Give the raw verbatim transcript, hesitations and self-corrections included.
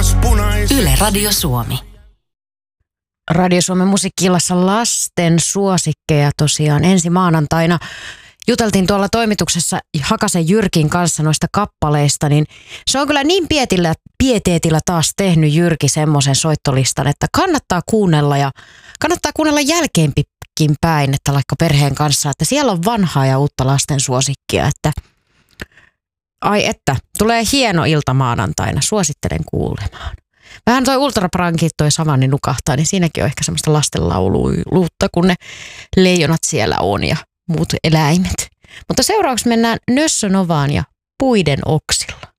Yle Radio Suomi. Radio Suomen musiikki-illassa lasten suosikkeja tosiaan ensi maanantaina. Juteltiin tuolla toimituksessa Hakasen Jyrkin kanssa noista kappaleista, niin se on kyllä niin pietillä, pieteetillä taas tehnyt Jyrki semmoisen soittolistan, että kannattaa kuunnella ja kannattaa kuunnella jälkeenkin päin, että vaikka perheen kanssa, että siellä on vanhaa ja uutta lasten suosikkia, että ai että, tulee hieno ilta maanantaina, suosittelen kuulemaan. Vähän toi ultraprankit, toi Savanni nukahtaa, niin siinäkin on ehkä semmoista lastenlauluutta, kun ne leijonat siellä on ja muut eläimet. Mutta seuraavaksi mennään Nössö Novaan ja Puiden oksilla.